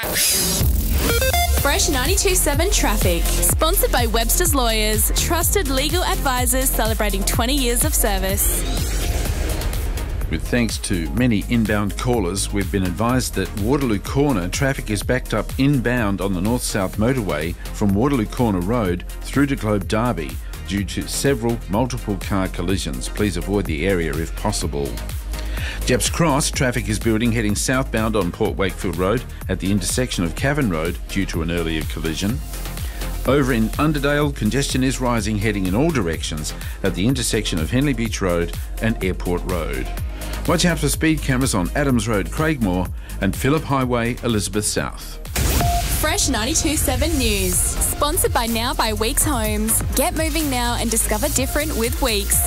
Fresh 92.7 Traffic. Sponsored by Webster's Lawyers, trusted legal advisors celebrating 20 years of service. With thanks to many inbound callers, we've been advised that Waterloo Corner traffic is backed up inbound on the north-south motorway from Waterloo Corner Road through to Globe Derby due to several multiple car collisions. Please avoid the area if possible. Jeps Cross traffic is building heading southbound on Port Wakefield Road at the intersection of Cavan Road due to an earlier collision. Over in Underdale, congestion is rising heading in all directions at the intersection of Henley Beach Road and Airport Road. Watch out for speed cameras on Adams Road, Craigmore and Phillip Highway, Elizabeth South. Fresh 92.7 News. Sponsored by Now by Weeks Homes. Get moving now and discover different with Weeks.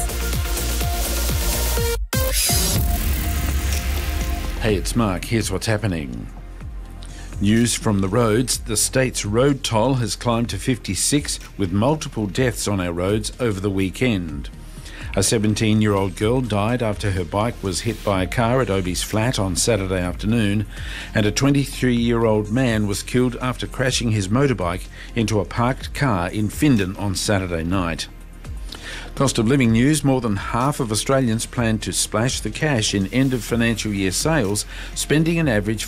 Hey, it's Mark. Here's what's happening. News from the roads. The state's road toll has climbed to 56 with multiple deaths on our roads over the weekend. A 17-year-old girl died after her bike was hit by a car at Obies Flat on Saturday afternoon, and a 23-year-old man was killed after crashing his motorbike into a parked car in Findon on Saturday night. Cost of living news. More than half of Australians plan to splash the cash in end of financial year sales, spending an average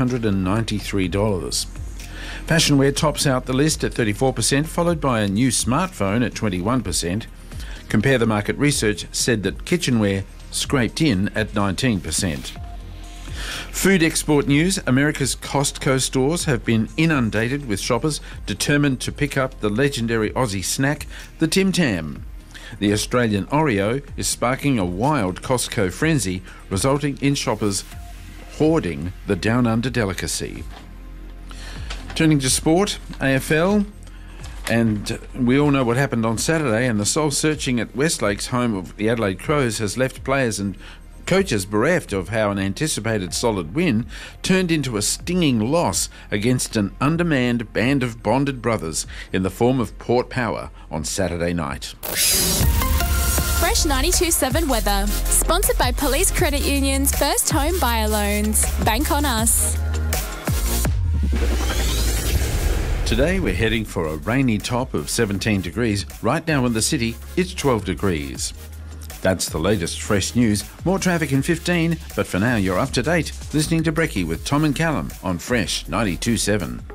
$593. Fashion wear tops out the list at 34%, followed by a new smartphone at 21%. Compare the Market Research said that kitchenware scraped in at 19%. Food export news. America's Costco stores have been inundated with shoppers determined to pick up the legendary Aussie snack, the Tim Tam. The Australian Oreo is sparking a wild Costco frenzy, resulting in shoppers hoarding the Down Under delicacy. Turning to sport, AFL. And we all know what happened on Saturday, and the soul searching at Westlake's home of the Adelaide Crows has left players and coaches bereft of how an anticipated solid win turned into a stinging loss against an undermanned band of bonded brothers in the form of Port Power on Saturday night. Fresh 92.7 Weather. Sponsored by Police Credit Union's First Home Buyer Loans. Bank on us. Today we're heading for a rainy top of 17 degrees. Right now in the city, it's 12 degrees. That's the latest fresh news. More traffic in 15, but for now you're up to date, listening to Brekkie with Tom and Callum on Fresh 92.7.